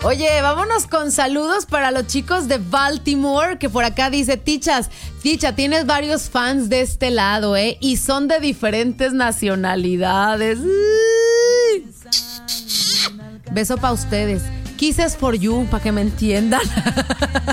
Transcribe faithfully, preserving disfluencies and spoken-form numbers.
Oye, vámonos con saludos para los chicos de Baltimore, que por acá dice, Tichas, Ticha, tienes varios fans de este lado, ¿eh? Y son de diferentes nacionalidades. Uy. Beso para ustedes. Kisses for you, para que me entiendan.